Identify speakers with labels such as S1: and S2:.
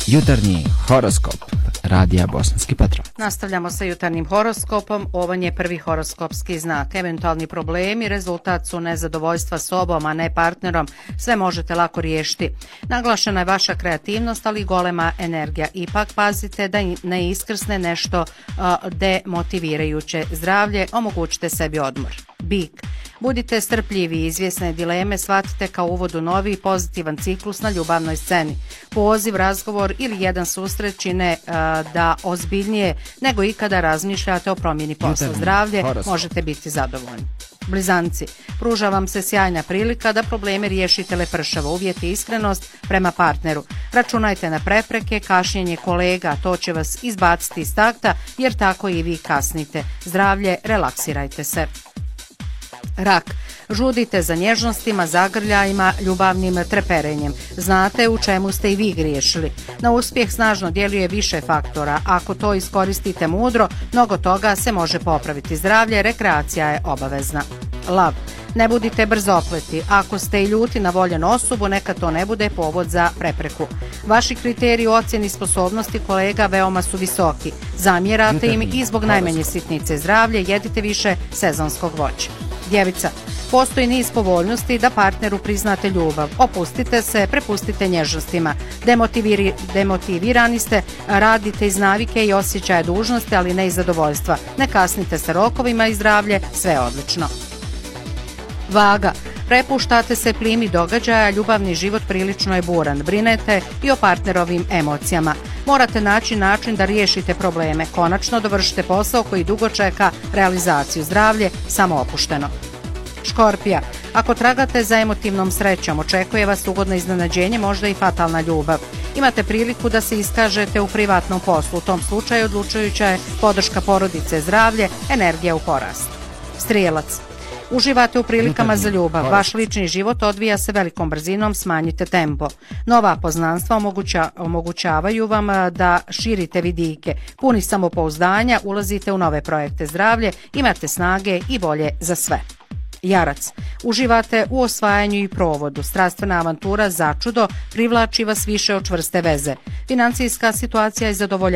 S1: Jutarnji horoskop Radija Bosanski Petrovac.
S2: Nastavljamo sa jutarnjim horoskopom. Ovan je prvi horoskopski znak. Eventualni problemi rezultat su nezadovoljstva sobom, a ne partnerom. Sve možete lako riješiti. Naglašena je vaša kreativnost, ali i golema energija. Ipak pazite da ne iskrsne nešto demotivirajuće. Zdravlje, omogućite sebi odmor. Bik. Budite strpljivi i izvjesne dileme shvatite kao uvod u novi pozitivan ciklus na ljubavnoj sceni. Poziv, razgovor ili jedan susret čine da ozbiljnije nego ikada razmišljate o promjeni posla. Zdravlje, možete biti zadovoljni. Blizanci, pruža vam se sjajna prilika da probleme riješite lepršavo. Uvjet i iskrenost prema partneru. Računajte na prepreke, kašnjenje kolega, to će vas izbaciti iz takta jer tako i vi kasnite. Zdravlje, relaksirajte se. Rak. Žudite za nježnostima, zagrljajima, ljubavnim treperenjem. Znate u čemu ste i vi griješili. Na uspjeh snažno djeluje više faktora. Ako to iskoristite mudro, mnogo toga se može popraviti. Zdravlje, rekreacija je obavezna. Lav. Ne budite brzopleti. Ako ste i ljuti na voljenu osobu, neka to ne bude povod za prepreku. Vaši kriteriji u ocjeni sposobnosti kolega veoma su visoki. Zamjerate im i zbog najmanje sitnice. Zdravlje, jedite više sezonskog voća. Djevica. Postoji niz povoljnosti da partneru priznate ljubav. Opustite se, prepustite nježnostima. Demotivirani ste, radite iz navike i osjećaja dužnosti, ali ne i zadovoljstva. Ne kasnite sa rokovima i zdravlje, sve je odlično. Vaga. Prepuštate se plimi događaja, ljubavni život prilično je buran. Brinete i o partnerovim emocijama. Morate naći način da riješite probleme. Konačno dovršite posao koji dugo čeka realizaciju. Zdravlje, samo opušteno. Škorpija. Ako tragate za emotivnom srećom, očekuje vas ugodno iznenađenje, možda i fatalna ljubav. Imate priliku da se iskažete u privatnom poslu. U tom slučaju odlučujuća je podrška porodice. Zdravlje, energija u porastu. Strijelac. Uživate u prilikama za ljubav. Vaš lični život odvija se velikom brzinom, smanjite tempo. Nova poznanstva omogućavaju vam da širite vidike. Puni samopouzdanja, ulazite u nove projekte. Zdravlje, imate snage i volje za sve. Jarac. Uživate u osvajanju i provodu. Strastvena avantura začudo privlači vas više od čvrste veze. Financijska situacija je zadovoljavajuća.